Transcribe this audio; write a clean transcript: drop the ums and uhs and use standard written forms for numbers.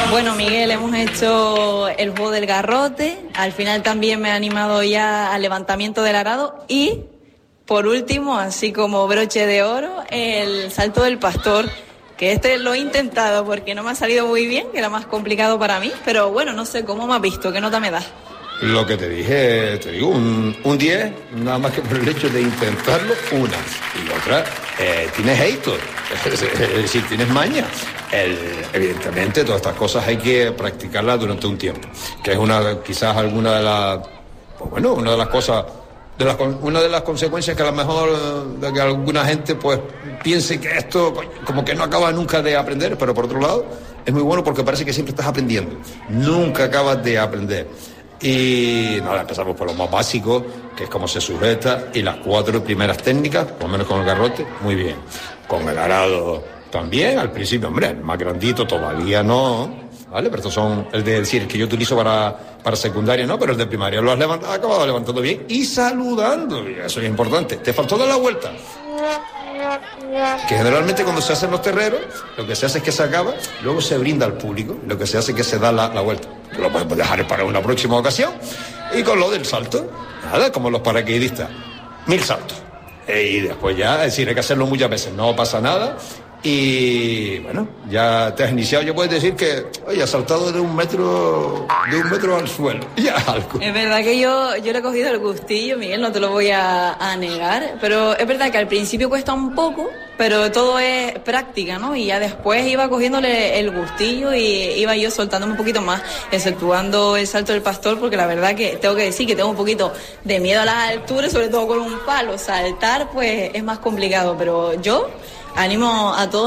Bueno, Miguel, hemos hecho el juego del garrote, al final también me he animado ya al levantamiento del arado y, por último, así como broche de oro, el salto del pastor, que este lo he intentado porque no me ha salido muy bien, que era más complicado para mí, pero bueno, no sé cómo me has visto, ¿qué nota me das? Lo que te dije, te digo, un 10, nada más que por el hecho de intentarlo, una. Y otra, tienes éxito, es decir, tienes maña. Evidentemente, todas estas cosas hay que practicarlas durante un tiempo, que es quizás alguna de las, pues bueno, una de las cosas, una de las consecuencias que a lo mejor de que alguna gente pues piense que esto como que no acaba nunca de aprender, pero por otro lado es muy bueno porque parece que siempre estás aprendiendo, nunca acabas de aprender. Y nada, empezamos por lo más básico, que es cómo se sujeta, y las 4 primeras técnicas, por lo menos con el garrote, muy bien. Con el arado también, al principio, hombre, el más grandito todavía no, ¿vale? Pero estos son el decir que yo utilizo para secundaria, ¿no? Pero el de primaria lo has acabado levantando bien y saludando, y eso es importante. Te faltó dar la vuelta. Que generalmente cuando se hacen los terreros, lo que se hace es que se acaba, luego se brinda al público, lo que se hace es que se da la vuelta. Lo podemos dejar para una próxima ocasión. Y con lo del salto, nada, como los paracaidistas, 1000 saltos. Y después ya, es decir, hay que hacerlo muchas veces, no pasa nada. Y bueno, ya te has iniciado, ya puedes decir que, oye, has saltado de un metro al suelo, ya algo. Es verdad que yo le he cogido el gustillo, Miguel, no te lo voy a negar, pero es verdad que al principio cuesta un poco, pero todo es práctica, ¿no? Y ya después iba cogiéndole el gustillo y iba yo soltándome un poquito más, exceptuando el salto del pastor, porque la verdad que tengo que decir que tengo un poquito de miedo a las alturas, sobre todo con un palo, saltar pues es más complicado, pero yo animo a todos